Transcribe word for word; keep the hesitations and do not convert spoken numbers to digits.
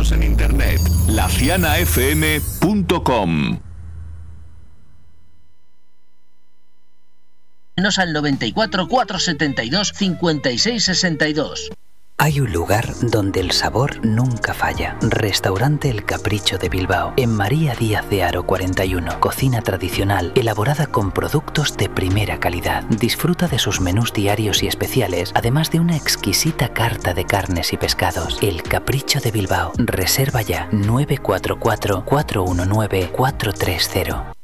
Síguenos en internet, la ciana f m punto com. Nos al noventa y cuatro, cuatrocientos setenta y dos, cincuenta y seis sesenta y dos. Hay un lugar donde el sabor nunca falla. Restaurante El Capricho de Bilbao. En María Díaz de Haro cuarenta y uno. Cocina tradicional, elaborada con productos de primera calidad. Disfruta de sus menús diarios y especiales, además de una exquisita carta de carnes y pescados. El Capricho de Bilbao. Reserva ya nueve cuatro cuatro, cuatro uno nueve, cuatro tres cero.